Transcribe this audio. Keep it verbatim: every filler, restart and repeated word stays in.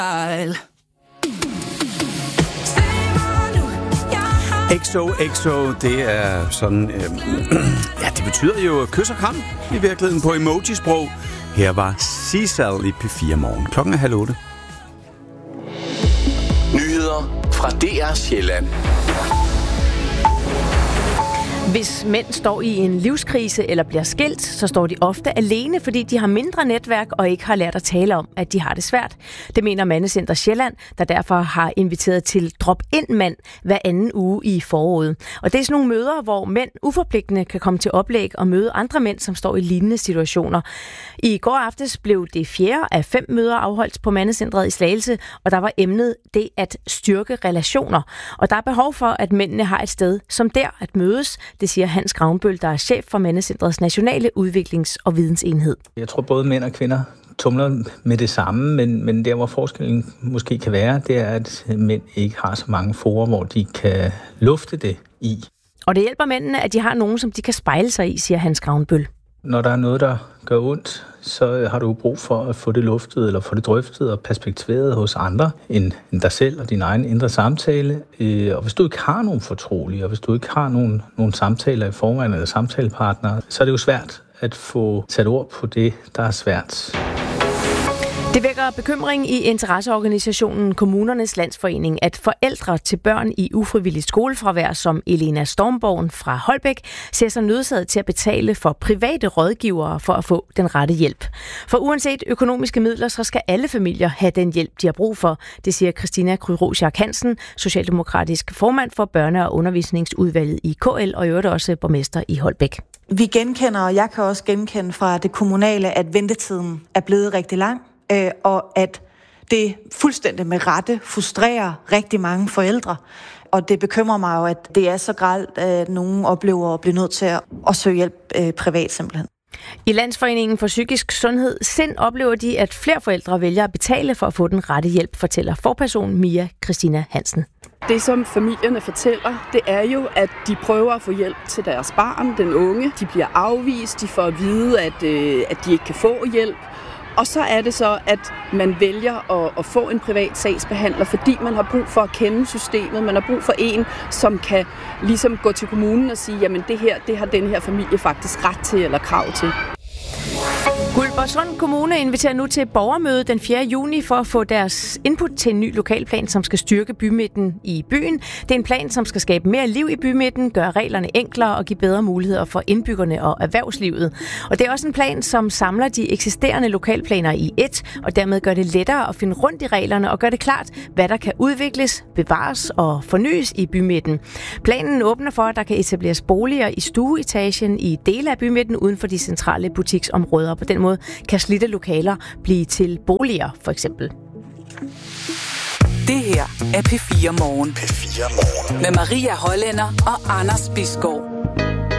X O X O, det er sådan, øh, ja, det betyder jo kys og kram i virkeligheden på emoji-sprog. Her var Cecil i P fire Morgen. Klokken er halv otte. Nyheder fra D R Sjælland. Hvis mænd står i en livskrise eller bliver skilt, så står de ofte alene, fordi de har mindre netværk og ikke har lært at tale om, at de har det svært. Det mener Mandecenter Sjælland, der derfor har inviteret til drop-in-mand hver anden uge i foråret. Og det er sådan nogle møder, hvor mænd uforpligtende kan komme til oplæg og møde andre mænd, som står i lignende situationer. I går aftes blev det fjerde af fem møder afholdt på Mandecentret i Slagelse, og der var emnet det at styrke relationer. Og der er behov for, at mændene har et sted som der at mødes. Det siger Hans Gravnbøl, der er chef for Mandecentrets nationale udviklings- og vidensenhed. Jeg tror, både mænd og kvinder tumler med det samme, men, men der, hvor forskellen måske kan være, det er, at mænd ikke har så mange forer, hvor de kan lufte det i. Og det hjælper mændene, at de har nogen, som de kan spejle sig i, siger Hans Gravnbøl. Når der er noget, der gør ondt, så har du brug for at få det luftet, eller få det drøftet og perspektiveret hos andre end dig selv og din egen indre samtale. Og hvis du ikke har nogen fortrolige, og hvis du ikke har nogen, nogen samtaler i forvejen eller samtalepartnere, så er det jo svært at få sat ord på det, der er svært. Det vækker bekymring i interesseorganisationen Kommunernes Landsforening, at forældre til børn i ufrivilligt skolefravær som Elena Stormborn fra Holbæk ser sig nødsaget til at betale for private rådgivere for at få den rette hjælp. For uanset økonomiske midler, så skal alle familier have den hjælp, de har brug for. Det siger Christina Kryrosiak Hansen, socialdemokratisk formand for børne- og undervisningsudvalget i K L og i øvrigt også borgmester i Holbæk. Vi genkender, og jeg kan også genkende fra det kommunale, at ventetiden er blevet rigtig lang. Og at det fuldstændig med rette frustrerer rigtig mange forældre. Og det bekymrer mig jo, at det er så grelt, at nogen oplever at blive nødt til at søge hjælp øh, privat simpelthen. I Landsforeningen for Psykisk Sundhed Sind oplever de, at flere forældre vælger at betale for at få den rette hjælp, fortæller forperson Mia Christina Hansen. Det, som familierne fortæller, det er jo, at de prøver at få hjælp til deres barn, den unge. De bliver afvist, de får at vide, at, øh, at de ikke kan få hjælp. Og så er det så, at man vælger at, at få en privat sagsbehandler, fordi man har brug for at kende systemet. Man har brug for en, som kan ligesom gå til kommunen og sige, jamen det her, det har den her familie faktisk ret til eller krav til. Guldborgsund Kommune inviterer nu til borgermøde den fjerde juni for at få deres input til en ny lokalplan, som skal styrke bymidten i byen. Det er en plan, som skal skabe mere liv i bymidten, gøre reglerne enklere og give bedre muligheder for indbyggerne og erhvervslivet. Og det er også en plan, som samler de eksisterende lokalplaner i ét, og dermed gør det lettere at finde rundt i reglerne og gør det klart, hvad der kan udvikles, bevares og fornyes i bymidten. Planen åbner for, at der kan etableres boliger i stueetagen i dele af bymidten uden for de centrale butiksområder. På den måde kan slidte lokaler blive til boliger, for eksempel. Det her er P fire Morgen. P fire Morgen. Med Maria Hollænder og Anders Bisgaard.